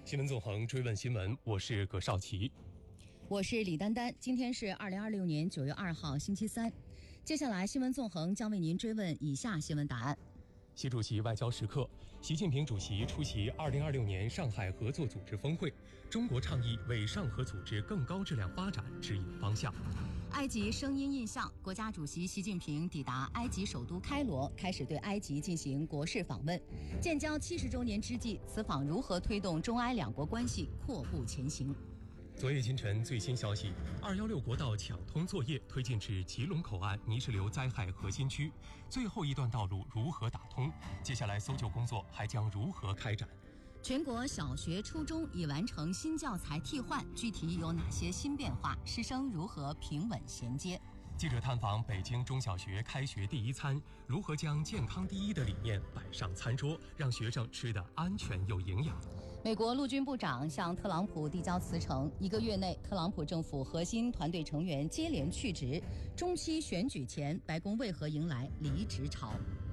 新闻纵横，追问新闻，我是葛少奇， 我是李丹丹。今天是2026年9月2号，星期三。接下来，新闻纵横将为您追问以下新闻答案。 习主席外交时刻，习近平主席出席2026年上海合作组织峰会，中国倡议为上合组织更高质量发展指引方向。 埃及声音印象，国家主席习近平抵达埃及首都开罗，开始对埃及进行国事访问。建交70周年之际，此访如何推动中埃两国关系阔步前行？ 昨夜今晨最新消息，216国道抢通作业推进至吉隆口岸泥石流灾害核心区，最后一段道路如何打通？接下来搜救工作还将如何开展？ 全国小学、初中已完成新教材替换，具体有哪些新变化？师生如何平稳衔接？ 记者探访北京中小学开学第一餐，如何将健康第一的理念摆上餐桌，让学生吃得安全又营养？ 美国陆军部长向特朗普递交辞呈，1个月内，特朗普政府核心团队成员接连去职。中期选举前，白宫为何迎来离职潮？